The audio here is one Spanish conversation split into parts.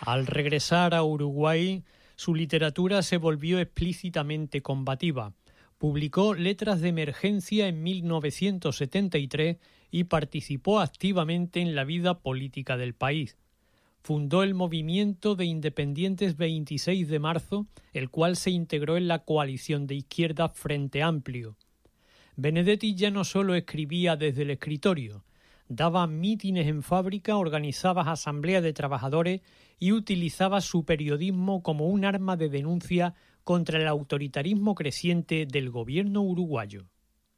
Al regresar a Uruguay, su literatura se volvió explícitamente combativa. Publicó Letras de Emergencia en 1973 y participó activamente en la vida política del país. Fundó el movimiento de independientes 26 de marzo, el cual se integró en la coalición de izquierda Frente Amplio. Benedetti ya no solo escribía desde el escritorio, daba mítines en fábrica, organizaba asambleas de trabajadores y utilizaba su periodismo como un arma de denuncia contra el autoritarismo creciente del gobierno uruguayo.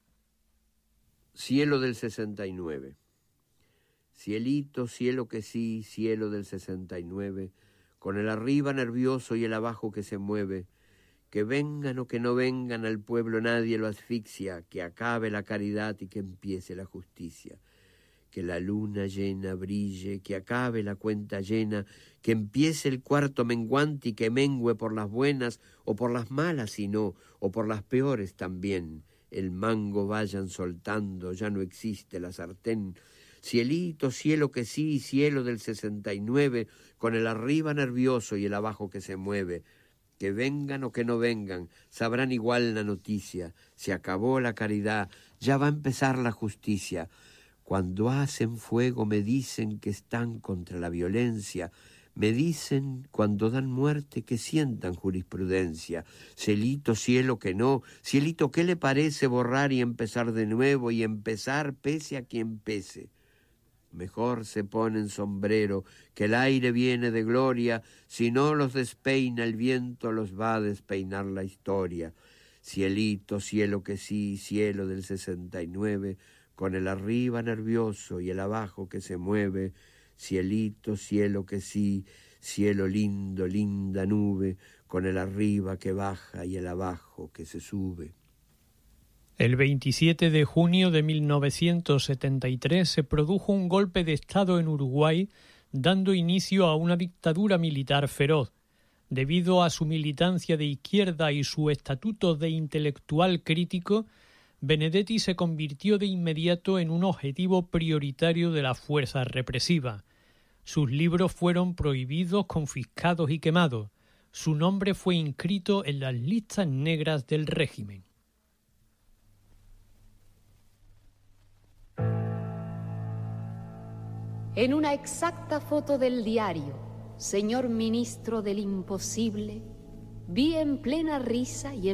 Cielo del 69. Cielito, cielo que sí, cielo del 69, con el arriba nervioso y el abajo que se mueve, que vengan o que no vengan al pueblo nadie lo asfixia, que acabe la caridad y que empiece la justicia. Que la luna llena brille, que acabe la cuenta llena, que empiece el cuarto menguante y que mengüe por las buenas o por las malas si no, o por las peores también. El mango vayan soltando, ya no existe la sartén. Cielito, cielo que sí, cielo del 69, con el arriba nervioso y el abajo que se mueve. Que vengan o que no vengan, sabrán igual la noticia. Se acabó la caridad, ya va a empezar la justicia. Cuando hacen fuego me dicen que están contra la violencia, me dicen cuando dan muerte que sientan jurisprudencia. Cielito, cielo que no, cielito, ¿qué le parece borrar y empezar de nuevo y empezar pese a quien pese? Mejor se ponen sombrero, que el aire viene de gloria, si no los despeina el viento los va a despeinar la historia. Cielito, cielo que sí, cielo del 69, con el arriba nervioso y el abajo que se mueve, cielito, cielo que sí, cielo lindo, linda nube, con el arriba que baja y el abajo que se sube. El 27 de junio de 1973 se produjo un golpe de Estado en Uruguay, dando inicio a una dictadura militar feroz. Debido a su militancia de izquierda y su estatuto de intelectual crítico, Benedetti se convirtió de inmediato en un objetivo prioritario de las fuerzas represivas. Sus libros fueron prohibidos, confiscados y quemados. Su nombre fue inscrito en las listas negras del régimen. En una exacta foto del diario, señor ministro del imposible, vi en plena risa y